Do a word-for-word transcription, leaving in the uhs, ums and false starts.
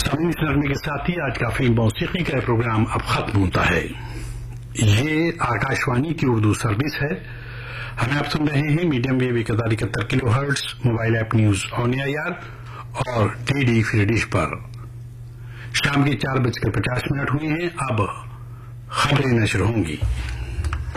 सामने नगमे के साथ ही आज का फिल्म मौसीकी का प्रोग्राम अब खत्म होता है। ये आकाशवाणी की उर्दू सर्विस है। हमें आप सुन रहे हैं मीडियम वेव एक हजार इकहत्तर kilo hertz, mobile app news on air और टीडी फ्री डिश पर। शाम के चार बजकर पचास मिनट हुए हैं। अब खबरें नशर होंगी।